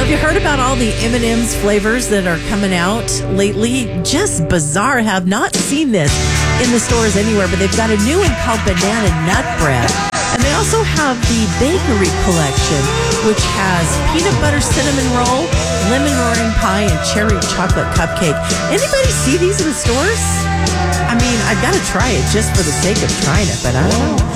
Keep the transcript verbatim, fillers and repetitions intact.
Have you heard about all the M and M's flavors that are coming out lately? Just bizarre. Have not seen this in the stores anywhere, but they've got a new one called Banana Nut Bread. And they also have the bakery collection, which has peanut butter cinnamon roll, lemon meringue pie, and cherry chocolate cupcake. Anybody see these in the stores? I mean, I've got to try it just for the sake of trying it, but I don't know.